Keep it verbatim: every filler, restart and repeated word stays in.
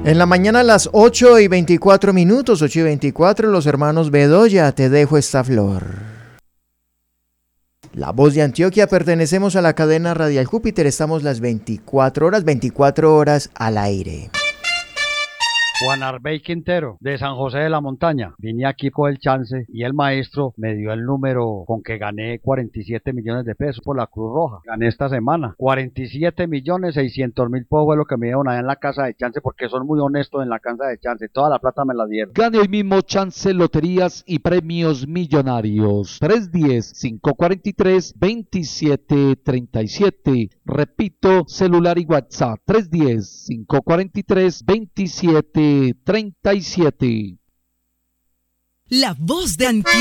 En la mañana a las ocho y veinticuatro minutos, ocho y veinticuatro, los hermanos Bedoya, te dejo esta flor. La Voz de Antioquia, pertenecemos a la cadena Radial Júpiter, estamos las veinticuatro horas, veinticuatro horas al aire. Juan Arbey Quintero, de San José de la Montaña. Vine aquí con el chance y el maestro me dio el número con que gané cuarenta y siete millones de pesos por la Cruz Roja. Gané esta semana. cuarenta y siete millones seiscientos mil pesos fue lo que me dieron allá en la casa de chance, porque son muy honestos en la casa de chance. Toda la plata me la dieron. Gane hoy mismo Chance Loterías y Premios Millonarios. tres uno cero, cinco cuatro tres, dos siete tres siete. Repito, celular y WhatsApp. tres uno cero, cinco cuatro tres, dos siete tres siete. La Voz de Antioquia.